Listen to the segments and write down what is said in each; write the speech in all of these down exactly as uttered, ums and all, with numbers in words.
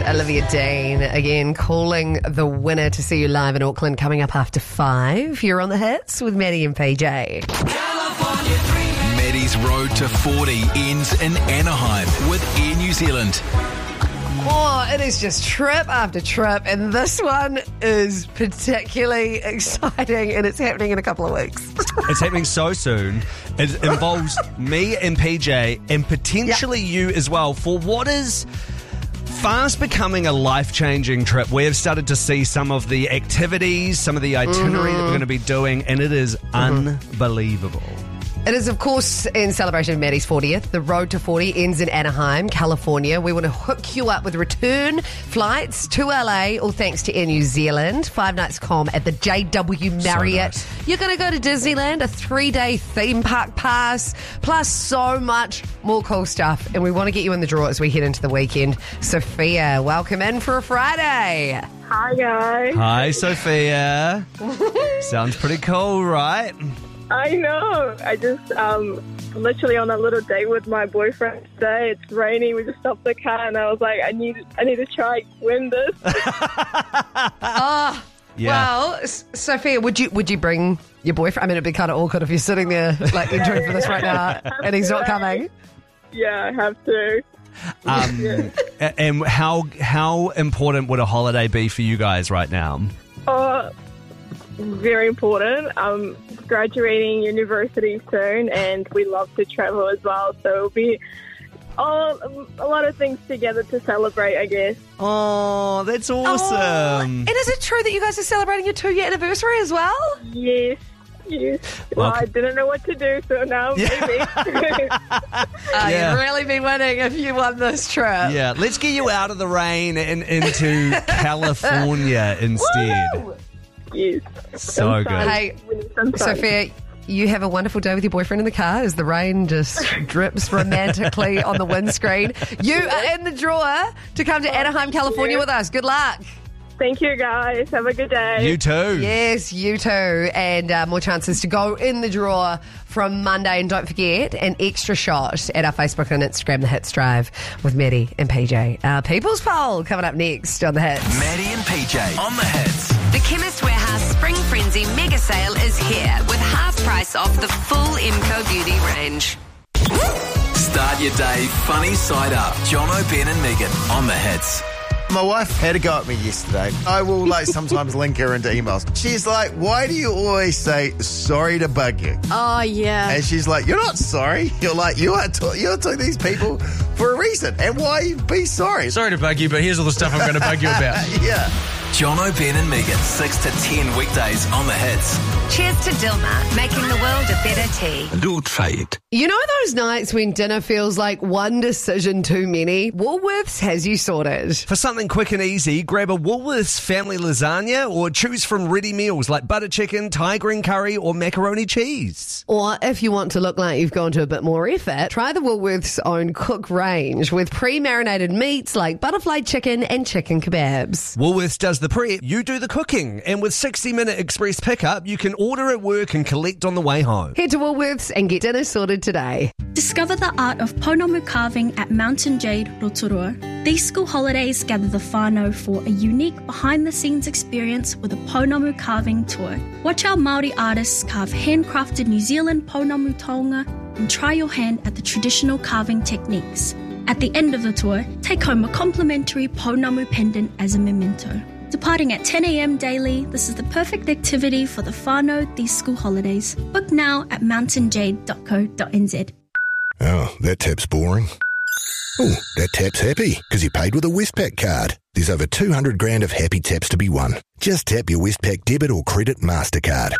Olivia Dean again calling the winner to see you live in Auckland coming up after five. You're on the hits with Maddie and P J. Maddie's road to forty ends in Anaheim with Air New Zealand. Oh, it is just trip after trip, and this one is particularly exciting, and it's happening in a couple of weeks. It's happening so soon. It involves me and P J, and potentially yep. you as well, for what is fast becoming a life-changing trip. We have started to see some of the activities, some of the itinerary mm-hmm. that we're going to be doing, and it is mm-hmm. unbelievable. It is, of course, in celebration of Maddie's fortieth. The road to forty ends in Anaheim, California. We want to hook you up with return flights to L A, all thanks to Air New Zealand. Five nights calm at the J W Marriott. So nice. You're going to go to Disneyland, a three-day theme park pass, plus so much more cool stuff. And we want to get you in the draw as we head into the weekend. Sophia, welcome in for a Friday. Hi, guys. Hi, Sophia. Sounds pretty cool, right? I know. I just um literally on a little date with my boyfriend today. It's raining. We just stopped the car, and I was like, I need, I need to try win this. Oh, yeah. Well, S- Sophia, would you would you bring your boyfriend? I mean, it'd be kind of awkward if you're sitting there like entering for this right now, and he's not coming. Yeah, I have to. Um, yeah. And how how important would a holiday be for you guys right now? Oh, very important. I'm graduating university soon, and we love to travel as well. So it'll be all, a lot of things together to celebrate, I guess. Oh, that's awesome. Oh, and is it true that you guys are celebrating your two-year anniversary as well? Yes. Yes. Well, I didn't know what to do, so now maybe. uh, yeah. You'd really be winning if you won this trip. Yeah, let's get you out of the rain and into California instead. Woo! Yes. So good. Hey, Sophia, you have a wonderful day with your boyfriend in the car as the rain just drips romantically on the windscreen. You are in the draw to come to Anaheim, California with us. Good luck. Thank you, guys. Have a good day. You too. Yes, you too. And uh, more chances to go in the draw from Monday. And don't forget, an extra shot at our Facebook and Instagram, The Hits Drive, with Maddie and P J. Our People's Poll coming up next on The Hits. Maddie and P J on The Hits. The Chemist Warehouse Spring Frenzy mega sale is here with half price off the full Imco Beauty range. Start your day funny side up. Jono, Ben and Megan on The Hits. My wife had a go at me yesterday. I will like sometimes link her into emails. She's like, why do you always say sorry to bug you? Oh, yeah. And she's like, you're not sorry. You're like, you are to- you're to these people for a reason. And why be sorry? Sorry to bug you, but here's all the stuff I'm going to bug you about. Yeah. Jono, Ben and Megan, six to ten weekdays on The Hits. Cheers to Dilmah, making the world a better tea. Don't try it. You know those nights when dinner feels like one decision too many? Woolworths has you sorted. For something quick and easy, grab a Woolworths family lasagna or choose from ready meals like butter chicken, Thai green curry or macaroni cheese. Or if you want to look like you've gone to a bit more effort, try the Woolworths own cook range with pre-marinated meats like butterfly chicken and chicken kebabs. Woolworths does the prep, you do the cooking. And with sixty minute express pickup, you can order at work and collect on the way home. Head to Woolworths and get dinner sorted today. Discover the art of Pounamu carving at Mountain Jade, Rotorua. These school holidays gather the whānau for a unique behind-the-scenes experience with a Pounamu carving tour. Watch our Māori artists carve handcrafted New Zealand Pounamu taonga and try your hand at the traditional carving techniques. At the end of the tour, take home a complimentary Pounamu pendant as a memento. Departing at ten a.m. daily, this is the perfect activity for the whānau these school holidays. Book now at mountain jade dot co dot n z. Oh, that tap's boring. Oh, that tap's happy because he paid with a Westpac card. There's over two hundred grand of happy taps to be won. Just tap your Westpac debit or credit MasterCard.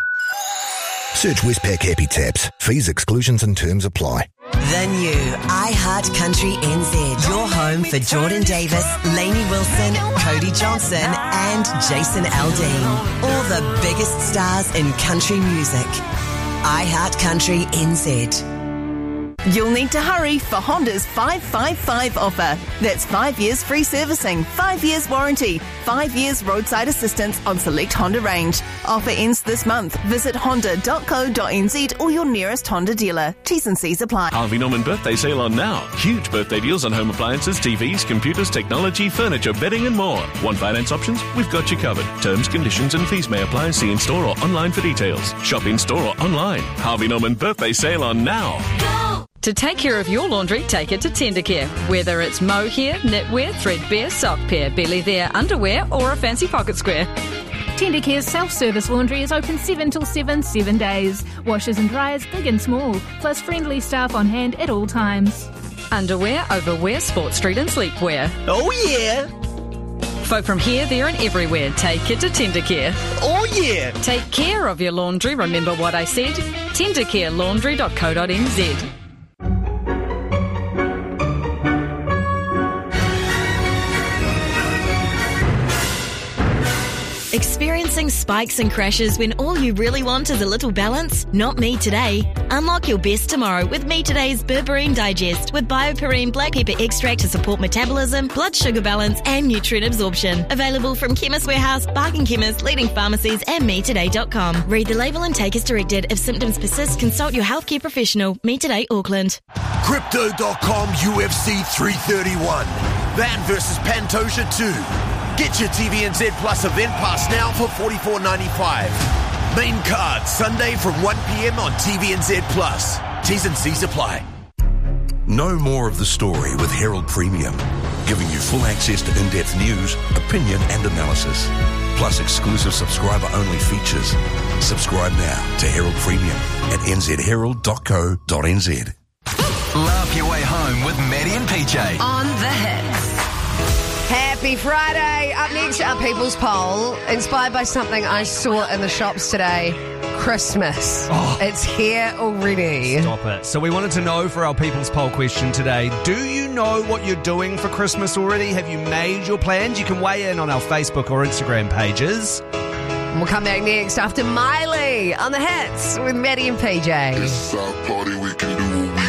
Search Westpac Happy Taps. Fees, exclusions and terms apply. The new iHeart Country N Z. Your home for Jordan Davis, Lainey Wilson, Cody Johnson and Jason Aldean. All the biggest stars in country music. iHeart Country N Z. You'll need to hurry for Honda's five five five offer. That's five years free servicing, five years warranty, five years roadside assistance on select Honda range. Offer ends this month. Visit honda dot co dot n z or your nearest Honda dealer. T's and C's apply. Harvey Norman birthday sale on now. Huge birthday deals on home appliances, T Vs, computers, technology, furniture, bedding and more. Want finance options? We've got you covered. Terms, conditions and fees may apply. See in store or online for details. Shop in store or online. Harvey Norman birthday sale on now. Go! To take care of your laundry, take it to Tendercare. Whether it's mohair, knitwear, threadbare, sock pair, belly there, underwear or a fancy pocket square. Tendercare's self-service laundry is open seven till seven, seven days. Washers and dryers big and small, plus friendly staff on hand at all times. Underwear, overwear, sports street and sleepwear. Oh yeah! Folk from here, there and everywhere, take it to Tendercare. Oh yeah! Take care of your laundry, remember what I said? tendercare laundry dot co dot n z. Experiencing spikes and crashes when all you really want is a little balance? Not me today. Unlock your best tomorrow with Me Today's Berberine Digest with Bioperine black pepper extract to support metabolism, blood sugar balance and nutrient absorption. Available from Chemist Warehouse, Bargain Chemist, leading pharmacies and me today dot com. Read the label and take as directed. If symptoms persist, consult your healthcare professional. Me Today Auckland. Crypto dot com U F C three thirty-one. Van versus Pantoja two. Get your T V N Z Plus event pass now for forty-four ninety-five. Main card Sunday from one p.m. on T V N Z Plus. T's and C's apply. Know more of the story with Herald Premium, giving you full access to in-depth news, opinion and analysis, plus exclusive subscriber-only features. Subscribe now to Herald Premium at n z herald dot co dot n z. Laugh your way home with Maddie and P J. On the hits. Happy Friday. Up next, our People's Poll, inspired by something I saw in the shops today. Christmas. Oh. It's here already. Stop it. So we wanted to know for our People's Poll question today, do you know what you're doing for Christmas already? Have you made your plans? You can weigh in on our Facebook or Instagram pages. We'll come back next after Miley on the hits with Maddie and P J. It's our party, we can do what we